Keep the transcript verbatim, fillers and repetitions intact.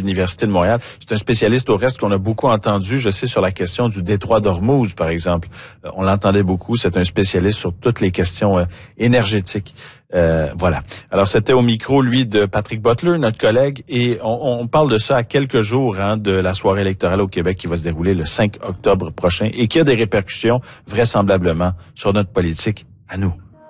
l'Université de Montréal. C'est un spécialiste au reste qu'on a beaucoup entendu, je sais, sur la question du détroit d'Ormuz, par exemple. Euh, on l'entendait beaucoup, c'est un spécialiste sur toutes les questions euh, énergétiques. Euh, voilà. Alors, c'était au micro, lui, de Patrick Butler, notre collègue, et on, on parle de ça à quelques jours hein, de la soirée électorale au Québec qui va se dérouler le cinq octobre prochain et qui a des répercussions, vraisemblablement, sur notre politique à nous.